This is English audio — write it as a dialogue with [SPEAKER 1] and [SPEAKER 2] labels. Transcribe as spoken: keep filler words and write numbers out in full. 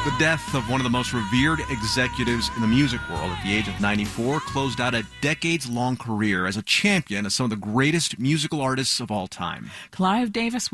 [SPEAKER 1] The death of one of the most revered executives in the music world at the age of ninety-four closed out a decades-long career as a champion of some of the greatest musical artists of all time.
[SPEAKER 2] Clive Davis